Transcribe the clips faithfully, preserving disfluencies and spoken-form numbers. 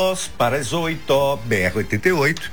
minutos para as oito, B R oitenta e oito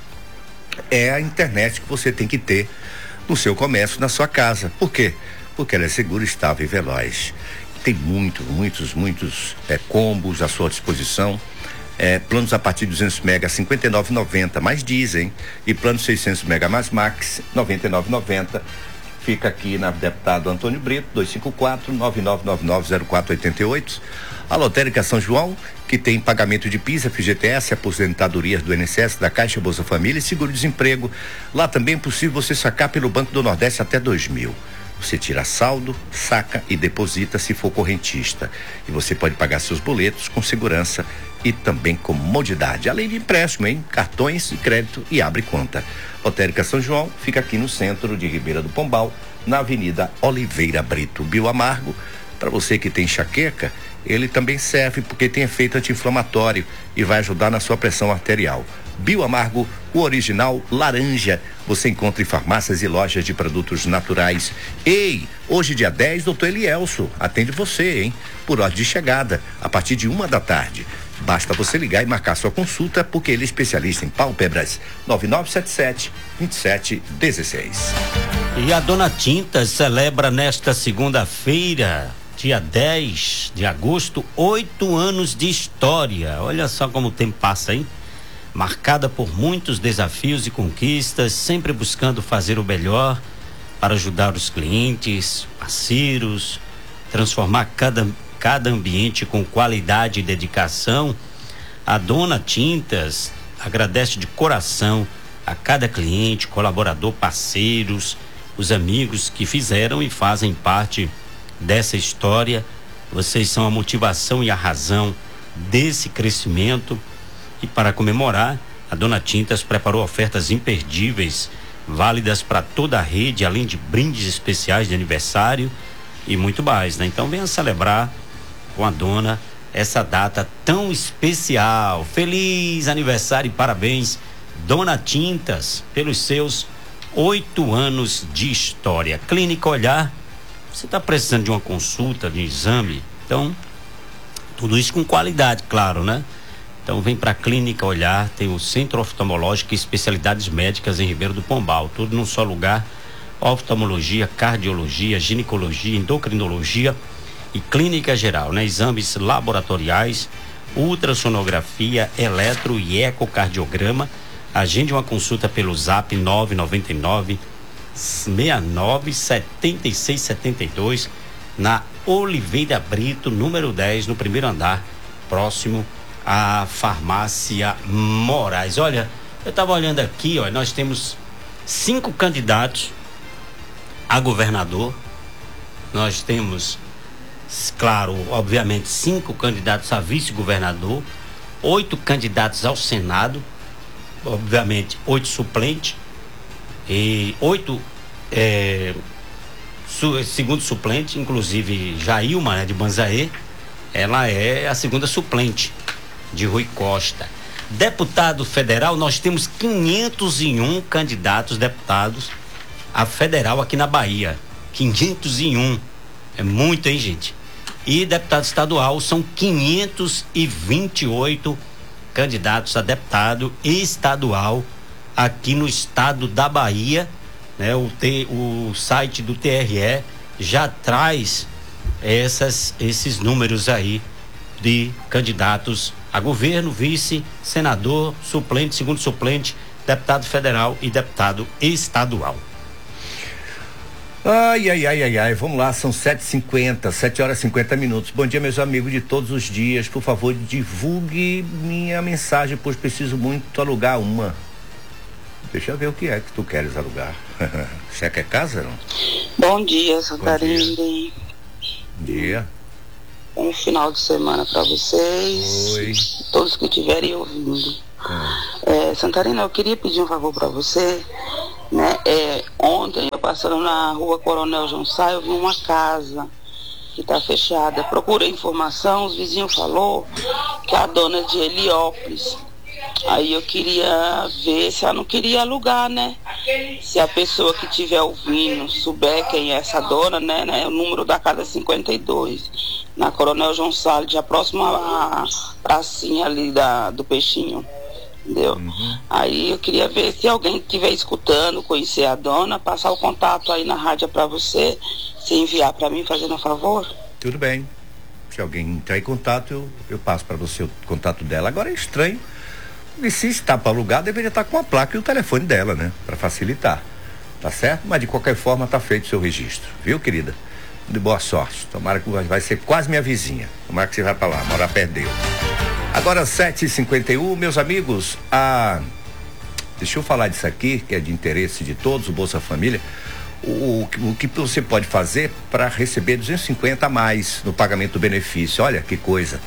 é a internet que você tem que ter no seu comércio, na sua casa. Por quê? Porque ela é segura, estável e veloz. Tem muito, muitos, muitos é, combos à sua disposição. É, planos a partir de duzentos mega, cinquenta e nove reais e noventa centavos, mais dizem, e plano seiscentos mega mais max, noventa e nove reais e noventa centavos. Fica aqui na Deputado Antônio Brito, dois cinco quatro, nove nove nove nove, zero quatro oito oito. A Lotérica São João, que tem pagamento de PIS, F G T S, aposentadorias do I N S S, da Caixa, Bolsa Família e seguro-desemprego. Lá também é possível você sacar pelo Banco do Nordeste até dois mil. Você tira saldo, saca e deposita se for correntista. E você pode pagar seus boletos com segurança e também comodidade. Além de empréstimo, hein? Cartões e crédito e abre conta. Lotérica São João fica aqui no centro de Ribeira do Pombal, na Avenida Oliveira Brito. Bioamargo, para você que tem enxaqueca, ele também serve porque tem efeito anti-inflamatório e vai ajudar na sua pressão arterial. Bioamargo, o original laranja, você encontra em farmácias e lojas de produtos naturais. Ei, hoje dia dez, doutor Elielso, atende você, hein? Por ordem de chegada, a partir de uma da tarde. Basta você ligar e marcar sua consulta, porque ele é especialista em pálpebras. nove nove sete sete, dois sete um seis. E a Dona Tintas celebra nesta segunda-feira, dia dez de agosto, oito anos de história. Olha só como o tempo passa, hein? Marcada por muitos desafios e conquistas, sempre buscando fazer o melhor para ajudar os clientes, parceiros, transformar cada, cada ambiente com qualidade e dedicação. A Dona Tintas agradece de coração a cada cliente, colaborador, parceiros, os amigos que fizeram e fazem parte dessa história. Vocês são a motivação e a razão desse crescimento. E para comemorar, a Dona Tintas preparou ofertas imperdíveis, válidas para toda a rede, além de brindes especiais de aniversário e muito mais, né? Então venha celebrar com a dona essa data tão especial. Feliz aniversário e parabéns, Dona Tintas, pelos seus oito anos de história. Clínica Olhar, você está precisando de uma consulta, de um exame, então tudo isso com qualidade, claro, né? Então vem para a Clínica Olhar, tem o Centro Oftalmológico e Especialidades Médicas em Ribeiro do Pombal, tudo num só lugar: oftalmologia, cardiologia, ginecologia, endocrinologia e clínica geral, né? Exames laboratoriais, ultrassonografia, eletro e ecocardiograma. Agende uma consulta pelo zap nove nove nove, seis nove, sete seis sete dois, na Oliveira Brito, número dez, no primeiro andar, próximo a Farmácia Moraes. Olha, eu estava olhando aqui, ó, nós temos cinco candidatos a governador, nós temos, claro, obviamente, cinco candidatos a vice-governador, oito candidatos ao Senado, obviamente, oito suplentes e oito é, su, segundo suplente, inclusive Jailma, né, de Banzaê, ela é a segunda suplente de Rui Costa. Deputado federal, nós temos quinhentos e um candidatos deputados a federal aqui na Bahia. quinhentos e um. É muito, hein, gente? E deputado estadual são quinhentos e vinte e oito candidatos a deputado estadual aqui no estado da Bahia, né? O, T, o site do T R E já traz essas, esses números aí de candidatos a governo, vice, senador, suplente, segundo suplente, deputado federal e deputado estadual. Ai, ai, ai, ai, ai, vamos lá, são sete e cinquenta, sete horas e cinquenta minutos. Bom dia, meus amigos de todos os dias. Por favor, divulgue minha mensagem, pois preciso muito alugar uma. Deixa eu ver o que é que tu queres alugar. Você quer casa, não? Bom dia, Santarém. Bom dia. Um final de semana para vocês. Oi. Todos que estiverem ouvindo. Hum. É, Santarina, eu queria pedir um favor para você, né? É, ontem eu passando na rua Coronel João Sá, eu vi uma casa que está fechada. Procurei informação, os vizinhos falou que a dona de Heliópolis Aí eu queria ver se ela não queria alugar, né? Se a pessoa que estiver ouvindo souber quem é essa dona, né? né? O número da casa é cinquenta e dois, na Coronel João Salles, já próximo à pracinha ali da, do Peixinho. Entendeu? Uhum. Aí eu queria ver se alguém estiver escutando, conhecer a dona, passar o contato aí na rádio para você, se enviar para mim, fazendo um favor. Tudo bem. Se alguém entrar em contato, eu, eu passo para você o contato dela. Agora é estranho. E se está para alugar, deveria estar com a placa e o telefone dela, né? Para facilitar. Tá certo? Mas de qualquer forma tá feito o seu registro. Viu, querida? De boa sorte. Tomara que vai ser quase minha vizinha. Tomara que você vai para lá, morar perto dele. Agora sete e cinquenta e um, meus amigos, a... deixa eu falar disso aqui, que é de interesse de todos, o Bolsa Família. O, o, o que você pode fazer para receber duzentos e cinquenta a mais no pagamento do benefício? Olha que coisa.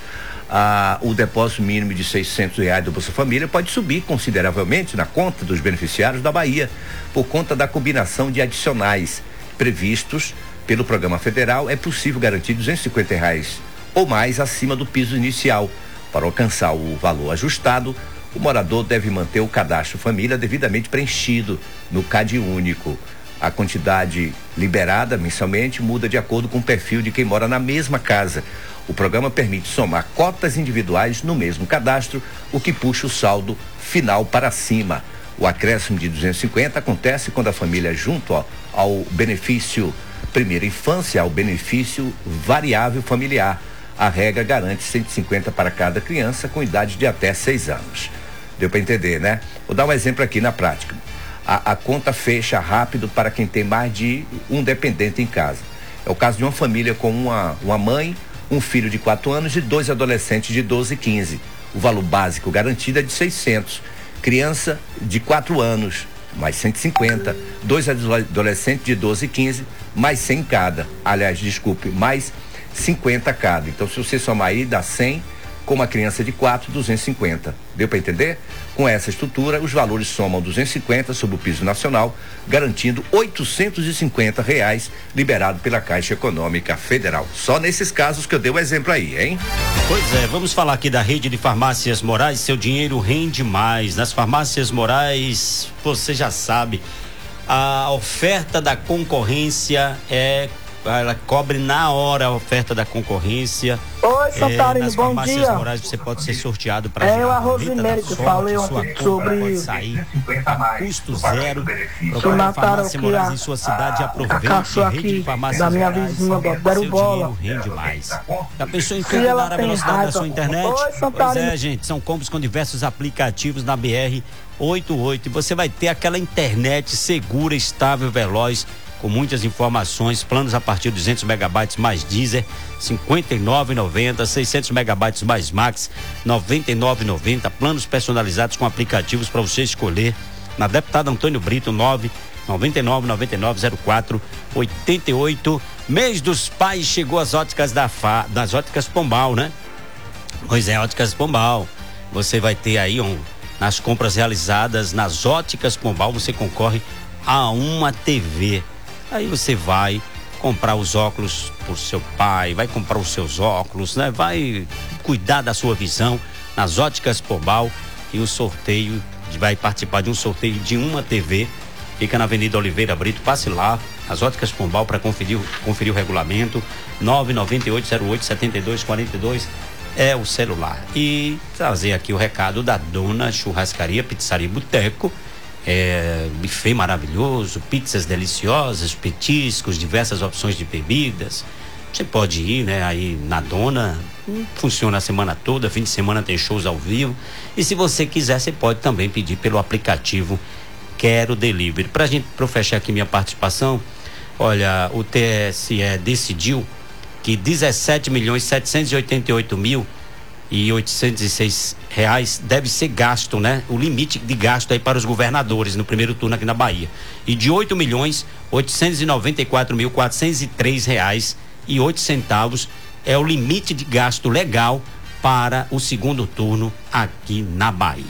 Ah, o depósito mínimo de seiscentos reais do Bolsa Família pode subir consideravelmente na conta dos beneficiários da Bahia, por conta da combinação de adicionais previstos pelo Programa Federal. É possível garantir duzentos e cinquenta reais ou mais acima do piso inicial. Para alcançar o valor ajustado, o morador deve manter o cadastro família devidamente preenchido no CadÚnico. A quantidade liberada mensalmente muda de acordo com o perfil de quem mora na mesma casa. O programa permite somar cotas individuais no mesmo cadastro, o que puxa o saldo final para cima. O acréscimo de duzentos e cinquenta acontece quando a família, junto ó, ao benefício primeira infância, ao benefício variável familiar. A regra garante cento e cinquenta para cada criança com idade de até seis anos. Deu para entender, né? Vou dar um exemplo aqui na prática. A, a conta fecha rápido para quem tem mais de um dependente em casa. É o caso de uma família com uma, uma mãe, um filho de quatro anos e dois adolescentes de doze e quinze. O valor básico garantido é de seiscentos. Criança de quatro anos, mais cento e cinquenta. Dois adolescentes de doze e quinze, mais cem cada. Aliás, desculpe, mais cinquenta cada. Então, se você somar aí, dá cem, com uma criança de quatro, duzentos e cinquenta. Deu para entender? Com essa estrutura, os valores somam duzentos e cinquenta sobre o piso nacional, garantindo oitocentos e cinquenta reais liberado pela Caixa Econômica Federal. Só nesses casos que eu dei o exemplo aí, hein? Pois é, vamos falar aqui da rede de farmácias Morais. Seu dinheiro rende mais. Nas farmácias Morais, você já sabe, a oferta da concorrência é ela cobre na hora a oferta da concorrência. Oi, Santarino, é, bom dia. Morais, você pode ser sorteado para É, eu a Rosemary que falou aqui sobre sair a custo zero. Que mataram aqui Morais a, em sua cidade, aproveite a rede de farmácias da minha Morais, vizinha, deram bola. Rende mais. Já pensou em turbinar a velocidade raiva. da sua internet? Oi, pois é, gente, são combos com diversos aplicativos na B R oitenta e oito e você vai ter aquela internet segura, estável, veloz, com muitas informações, planos a partir de duzentos megabytes mais Deezer, cinquenta e nove reais e noventa centavos, seiscentos megabytes mais Max, noventa e nove reais e noventa centavos, planos personalizados com aplicativos para você escolher. Na Deputada Antônio Brito, nove nove nove nove nove zero quatro oito oito. Mês dos Pais chegou às óticas da Fa, das óticas Pombal, né? Pois é, óticas Pombal. Você vai ter aí um, nas compras realizadas nas óticas Pombal, você concorre a uma T V. Aí você vai comprar os óculos pro seu pai, vai comprar os seus óculos, né? Vai cuidar da sua visão nas óticas Pombal e o sorteio, vai participar de um sorteio de uma T V. Fica na Avenida Oliveira Brito, passe lá, as óticas Pombal, para conferir, conferir o regulamento. Nove nove oito zero oito sete dois quatro dois é o celular. E trazer aqui o recado da Dona Churrascaria, Pizzaria e Boteco. É, buffet maravilhoso, pizzas deliciosas, petiscos, diversas opções de bebidas. Você pode ir, né, aí na Dona, funciona a semana toda, fim de semana tem shows ao vivo. E se você quiser, você pode também pedir pelo aplicativo Quero Delivery. Pra gente, pra eu fechar aqui minha participação, olha, o T S E decidiu que dezessete milhões setecentos e oitenta e oito mil e oitocentos e seis reais deve ser gasto, né? O limite de gasto aí para os governadores no primeiro turno aqui na Bahia. E de oito milhões oitocentos e noventa e quatro mil quatrocentos e três reais e oito centavos é o limite de gasto legal para o segundo turno aqui na Bahia.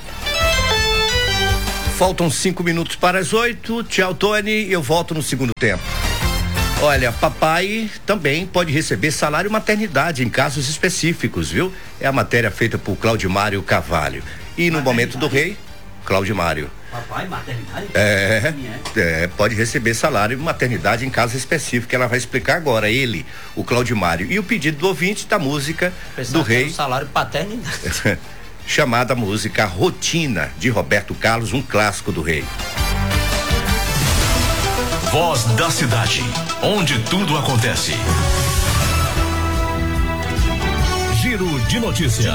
Faltam cinco minutos para as oito. Tchau, Tony. Eu volto no segundo tempo. Olha, papai também pode receber salário maternidade em casos específicos, viu? É a matéria feita por Claudimário Carvalho. E no momento do rei, Cláudio Mário. Papai, maternidade? É, é, pode receber salário de maternidade em caso específico, que ela vai explicar agora. Ele, o Cláudio Mário. E o pedido do ouvinte da música do rei. Salário paternidade. Chamada música Rotina, de Roberto Carlos, um clássico do rei. Voz da cidade, onde tudo acontece. Giro de notícias.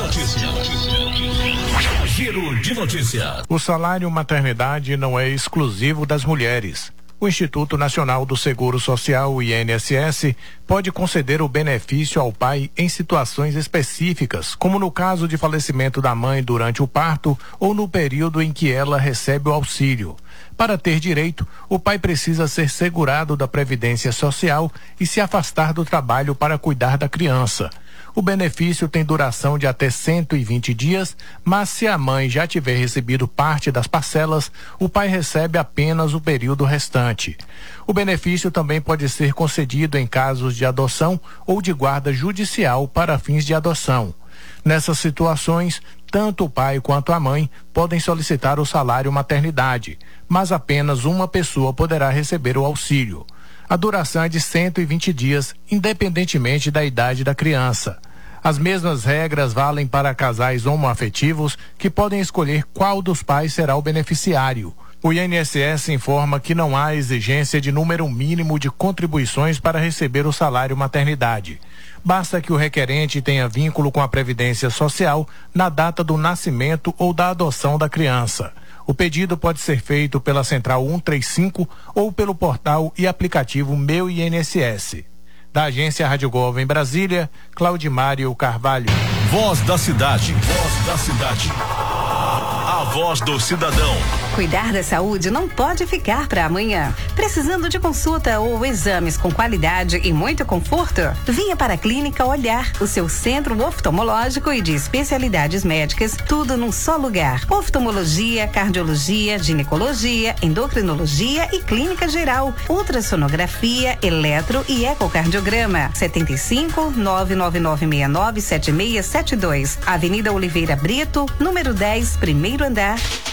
Giro de notícias. O salário maternidade não é exclusivo das mulheres. O Instituto Nacional do Seguro Social, o I N S S, pode conceder o benefício ao pai em situações específicas, como no caso de falecimento da mãe durante o parto ou no período em que ela recebe o auxílio. Para ter direito, o pai precisa ser segurado da Previdência Social e se afastar do trabalho para cuidar da criança. O benefício tem duração de até cento e vinte dias, mas se a mãe já tiver recebido parte das parcelas, o pai recebe apenas o período restante. O benefício também pode ser concedido em casos de adoção ou de guarda judicial para fins de adoção. Nessas situações, tanto o pai quanto a mãe podem solicitar o salário maternidade, mas apenas uma pessoa poderá receber o auxílio. A duração é de cento e vinte dias, independentemente da idade da criança. As mesmas regras valem para casais homoafetivos que podem escolher qual dos pais será o beneficiário. O I N S S informa que não há exigência de número mínimo de contribuições para receber o salário maternidade. Basta que o requerente tenha vínculo com a Previdência Social na data do nascimento ou da adoção da criança. O pedido pode ser feito pela Central cento e trinta e cinco ou pelo portal e aplicativo Meu I N S S. Da agência Rádio Gov em Brasília, Claudimário Carvalho. Voz da cidade. Voz da cidade. A voz do cidadão. Cuidar da saúde não pode ficar para amanhã. Precisando de consulta ou exames com qualidade e muito conforto? Venha para a Clínica Olhar, o seu centro oftalmológico e de especialidades médicas, tudo num só lugar. Oftalmologia, cardiologia, ginecologia, endocrinologia e clínica geral, ultrassonografia, eletro e ecocardiograma. setenta e cinco, nove nove nove seis nove sete seis sete dois, Avenida Oliveira Brito, número dez, primeiro andar.